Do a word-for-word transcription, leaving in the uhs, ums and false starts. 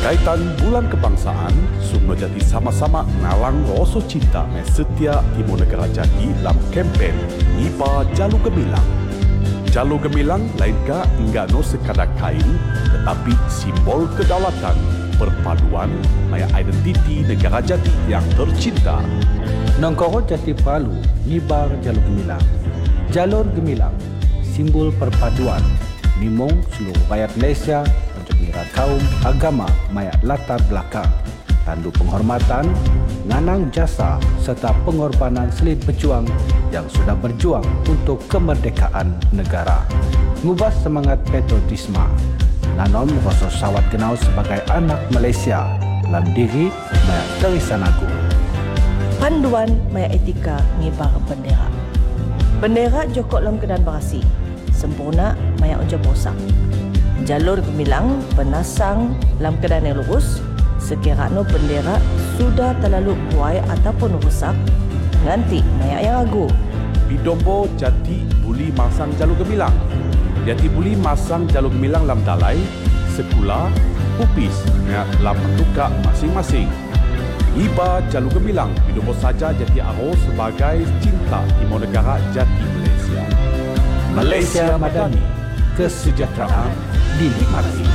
Berkaitan bulan kebangsaan, semua jadi sama-sama ngalang rasa cinta me setia Timur Negara Jati dalam kempen Iba Jalur Gemilang. Jalur Gemilang lainka enggak no sekadar kain, tetapi simbol kedaulatan, perpaduan, maya identiti negara Jati yang tercinta. Nongkoro Jati Palu, Ngibar Jalur Gemilang. Jalur Gemilang, simbol perpaduan, mimong seluruh rakyat Malaysia untuk mira kaum, agama, maya latar belakang, tandu penghormatan, nganang jasa serta pengorbanan selit berjuang yang sudah berjuang untuk kemerdekaan negara. Ngubah semangat patriotisme, nanom rasa sawat kenal sebagai anak Malaysia dalam diri maya Teresa Nagu. Panduan maya etika ngibar bendera. Bendera jokok dalam keadaan berasi, sempurna maya ujar bosak. Jalur Gemilang penasang dalam keadaan yang lurus, sekiranya bendera sudah terlalu buai ataupun rusak, nganti maya yang agu. Bidombo Jati buli masang Jalur Gemilang. Jati buli masang Jalur Gemilang dalam dalai, sekula, upis, maya dalam tukak masing-masing. Iba Jalur Gemilang, Bidombo saja Jati aro sebagai cinta Timur Negara Jati Malaysia. Malaysia Madani, kesejahteraan dinikmati.